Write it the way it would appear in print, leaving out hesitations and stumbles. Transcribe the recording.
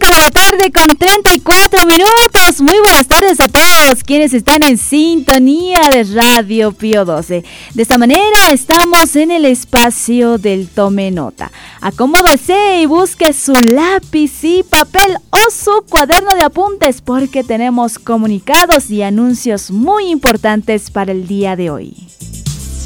de la tarde con 34 minutos. Muy buenas tardes a todos quienes están en sintonía de Radio Pío 12. De esta manera estamos en el espacio del Tome Nota. Acomódese y busque su lápiz y papel o su cuaderno de apuntes porque tenemos comunicados y anuncios muy importantes para el día de hoy.